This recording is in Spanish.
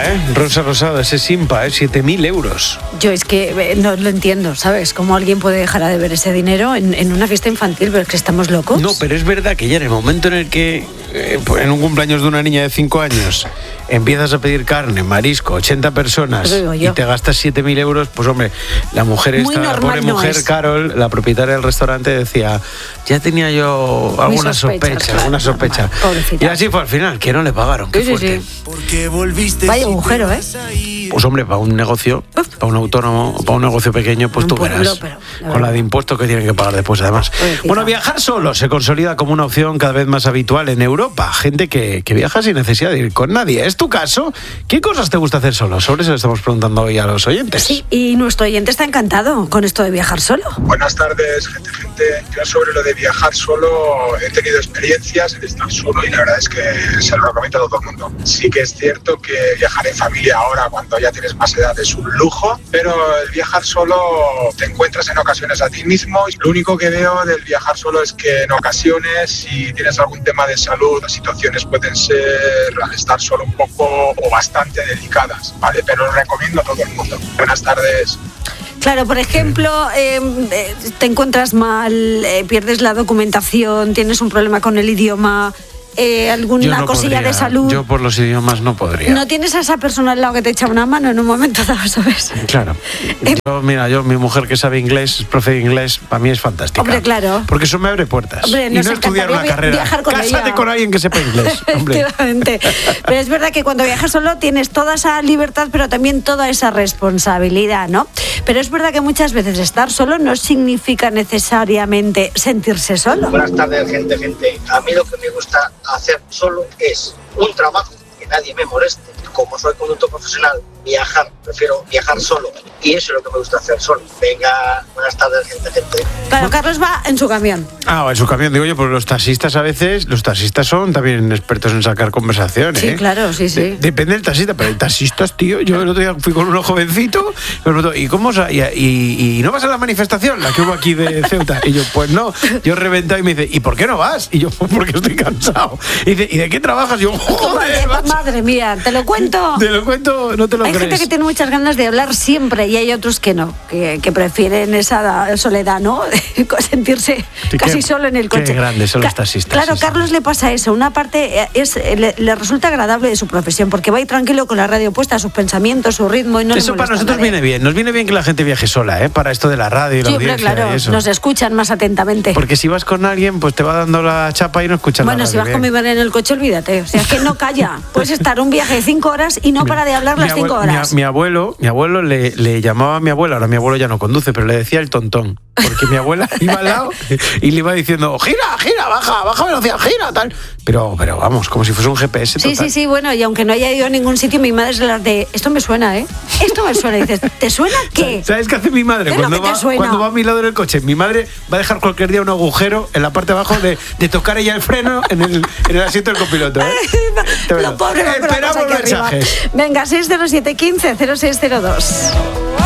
Rosa Rosado, ese Simpa, 7.000 euros. Yo es que no lo entiendo, ¿sabes? ¿Cómo alguien puede dejar de ver ese dinero en una fiesta infantil? ¿Pero es que estamos locos? No, pero es verdad que ya en el momento en el que, en un cumpleaños de una niña de 5 años, empiezas a pedir carne, marisco, 80 personas y te gastas 7.000 euros, pues hombre, la mujer esta, la pobre mujer Carol, la propietaria del restaurante, decía, ya tenía yo alguna sospecha. Y así fue al final, que no le pagaron. Qué fuerte. Vaya agujero, Pues hombre, para un negocio, para un autónomo, para un negocio pequeño, pues tú verás, con la de impuestos que tienen que pagar después, además. Bueno, viajar solo se consolida como una opción cada vez más habitual en Europa. Gente que viaja sin necesidad de ir con nadie. ¿Es tu caso? ¿Qué cosas te gusta hacer solo? Sobre eso le estamos preguntando hoy a los oyentes. Sí, y nuestro oyente está encantado con esto de viajar solo. Buenas tardes, gente. Yo sobre lo de viajar solo he tenido experiencias en estar solo y la verdad es que se lo recomiendo a todo el mundo. Sí que es cierto que viajar en familia ahora, cuando ya tienes más edad, es un lujo, pero el viajar solo te encuentras en ocasiones a ti mismo. Lo único que veo del viajar solo es que en ocasiones, si tienes algún tema de salud, las situaciones pueden ser, al estar solo, un poco o bastante delicadas, ¿vale? Pero lo recomiendo a todo el mundo. Buenas tardes. Claro, por ejemplo, te encuentras mal, pierdes la documentación, tienes un problema con el idioma, alguna cosilla de salud. Yo por los idiomas no podría. ¿No tienes a esa persona al lado que te echa una mano en un momento dado, sabes? Claro. Mi mujer que sabe inglés, profe de inglés, para mí es fantástica. Hombre, claro. Porque eso me abre puertas. Hombre, y no estudiar una carrera. Cásate con alguien que sepa inglés. Efectivamente. Pero es verdad que cuando viajas solo tienes toda esa libertad, pero también toda esa responsabilidad, ¿no? Pero es verdad que muchas veces estar solo no significa necesariamente sentirse solo. Buenas tardes, gente. A mí lo que me gusta hacer solo es un trabajo, que nadie me moleste. Como soy conductor profesional, prefiero viajar solo. Y eso es lo que me gusta hacer solo. Venga, buenas tardes, gente. Claro, Carlos va en su camión. En su camión, digo yo, pues los taxistas a veces, son también expertos en sacar conversaciones. Sí, claro, sí. Depende del taxista, pero el taxistas, tío, yo el otro día fui con uno jovencito, ¿y cómo y no vas a la manifestación, la que hubo aquí de Ceuta? Y yo, pues no, yo reventado y me dice, ¿y por qué no vas? Y yo, pues porque estoy cansado. Y dice, ¿y de qué trabajas? Y yo, joder, madre mía, te lo cuento. Te lo cuento, no te lo crees. Hay gente que tiene muchas ganas de hablar siempre y hay otros que no, que prefieren esa soledad, ¿no? Sentirse casi solo en el coche. Qué grandes son los taxistas. Claro, sí, Carlos le pasa eso. Una parte le resulta agradable de su profesión porque va ahí tranquilo con la radio puesta, sus pensamientos, su ritmo y no eso para nosotros viene bien. Nos viene bien que la gente viaje sola, para esto de la radio y la audiencia. Claro, y eso. nos escuchan más atentamente. Porque si vas con alguien, pues te va dando la chapa y no escuchan la radio. Bueno, si vas con mi madre en el coche, olvídate. O sea, es que no calla. Puedes estar un viaje de 5 horas y no para de hablar las 5 horas. Mi abuelo le llamaba a mi abuela, ahora mi abuelo ya no conduce, pero le decía el tontón. Porque mi abuela iba al lado y le iba diciendo, gira, baja velocidad, gira, tal. Pero vamos, como si fuese un GPS total. Sí, bueno, y aunque no haya ido a ningún sitio, mi madre es de esto me suena, Esto me suena. Y dices, ¿te suena qué? ¿Sabes qué hace mi madre? Cuando va a mi lado en el coche, mi madre va a dejar cualquier día un agujero en la parte de abajo de tocar ella el freno en el asiento del copiloto, Lo pobre, esperamos mensajes. Venga, 607 15 0602.